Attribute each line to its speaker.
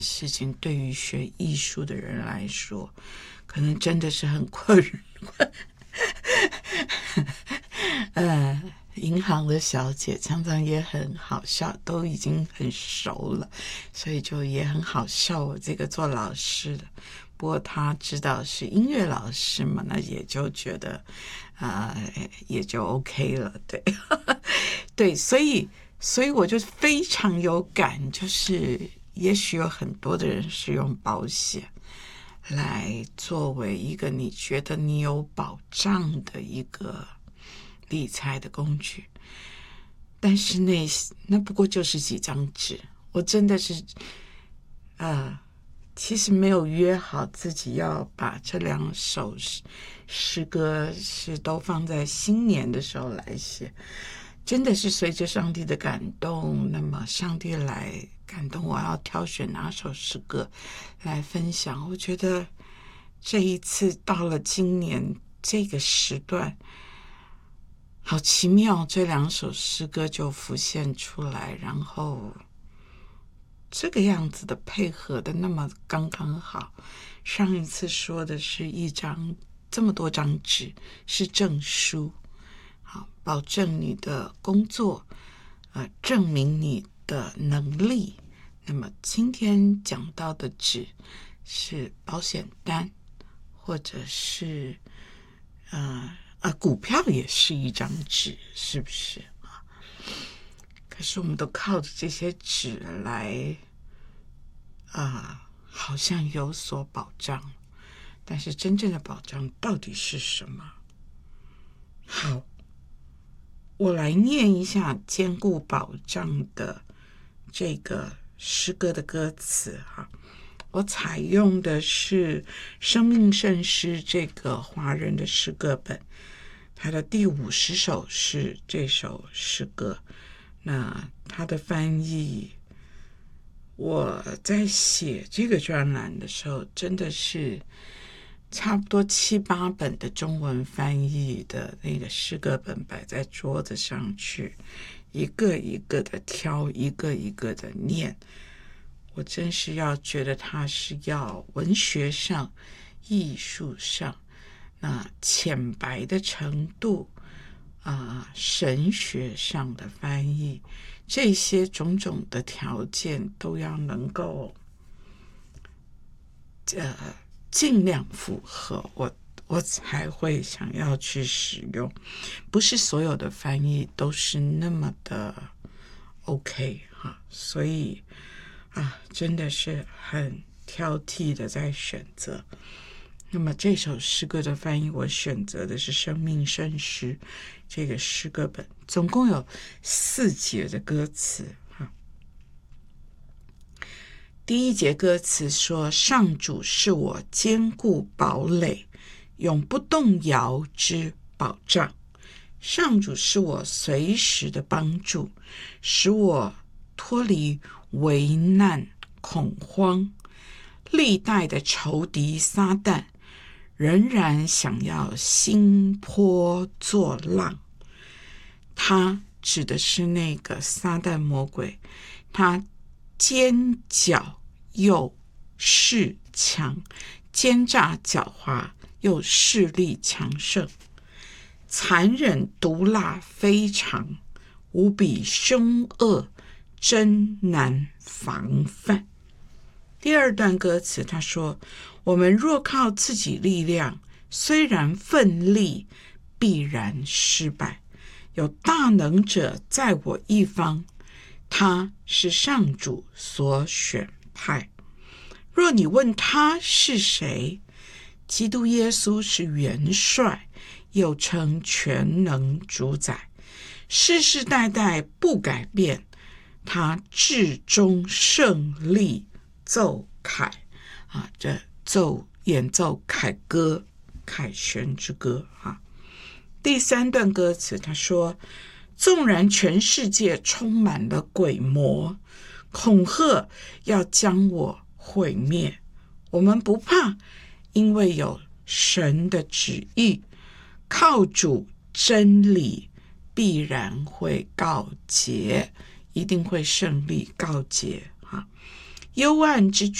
Speaker 1: 事情对于学艺术的人来说，可能真的是很困银行的小姐常常也很好笑，都已经很熟了，所以就也很好笑我这个做老师的。不过他知道是音乐老师嘛，那也就觉得也就 OK 了，对对，所以我就非常有感，就是也许有很多的人是用保险来作为一个你觉得你有保障的一个理财的工具，但是那不过就是几张纸。我真的是其实没有约好自己要把这2首诗歌是都放在新年的时候来写，真的是随着上帝的感动，那么上帝来感动我要挑选哪首诗歌来分享。我觉得这一次到了今年这个时段好奇妙，这2首诗歌就浮现出来，然后这个样子的配合的那么刚刚好。上一次说的是这么多张纸是证书，好，保证你的工作证明你的能力。那么今天讲到的纸是保险单，或者是股票也是一张纸，是不是？可是我们都靠着这些纸来好像有所保障，但是真正的保障到底是什么？好，我来念一下坚固保障的这个诗歌的歌词哈。我采用的是生命圣诗这个华人的诗歌本，它的第50首是这首诗歌。那它的翻译，我在写这个专栏的时候，真的是差不多7、8本的中文翻译的那个诗歌本摆在桌子上去，一个一个的挑，一个一个的念。我真是要觉得它是要文学上、艺术上那浅白的程度神学上的翻译，这些种种的条件都要能够尽量符合我才会想要去使用。不是所有的翻译都是那么的 OK 所以真的是很挑剔的在选择。那么这首诗歌的翻译，我选择的是生命圣诗这个诗歌本，总共有4节的歌词第1节歌词说，上主是我坚固堡垒，永不动摇之保障。上主是我随时的帮助，使我脱离危难恐慌。历代的仇敌撒旦仍然想要兴波作浪。他指的是那个撒旦魔鬼，他奸狡又势强，奸诈狡猾又势力强盛，残忍毒辣非常，无比凶恶，真难防范。第2段歌词他说，我们若靠自己力量，虽然奋力，必然失败。有大能者在我一方，他是上主所选派。若你问他是谁，基督耶稣是元帅，又称全能主宰，世世代代不改变，他至终胜利奏凯这演奏凯歌，凯旋之歌第3段歌词他说，纵然全世界充满了鬼魔，恐吓要将我毁灭，我们不怕，因为有神的旨意，靠主真理必然会告捷，一定会胜利告捷幽暗之